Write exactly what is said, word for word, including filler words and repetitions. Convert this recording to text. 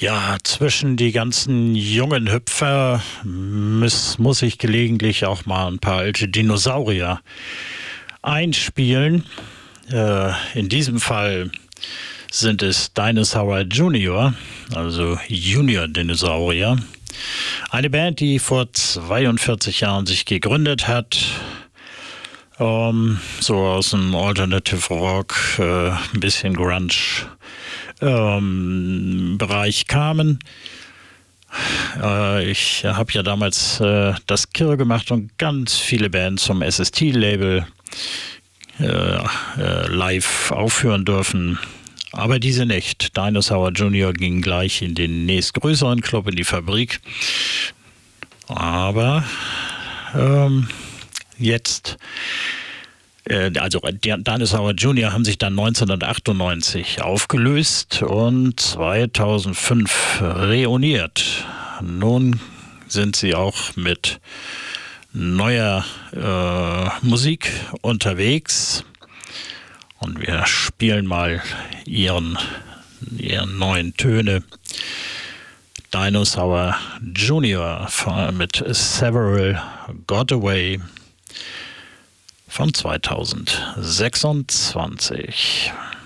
Ja, zwischen die ganzen jungen Hüpfer muss, muss ich gelegentlich auch mal ein paar alte Dinosaurier einspielen. Äh, in diesem Fall sind es Dinosaur Junior, also Junior Dinosaurier. Eine Band, die vor zweiundvierzig Jahren sich gegründet hat. Ähm, so aus dem Alternative Rock, äh, ein bisschen Grunge ähm, Bereich kamen. Äh, ich habe ja damals äh, das Kirr gemacht und ganz viele Bands zum S S T-Label äh, äh, live aufführen dürfen. Aber diese nicht. Dinosaur Junior ging gleich in den nächstgrößeren Club, in die Fabrik. Aber ähm, jetzt Also Dinosaur Junior haben sich dann neunzehnhundertachtundneunzig aufgelöst und zweitausendfünf reuniert. Nun sind sie auch mit neuer äh, Musik unterwegs und wir spielen mal ihren, ihren neuen Töne. Dinosaur Junior mit Several Got Away von zweitausendsechsundzwanzig.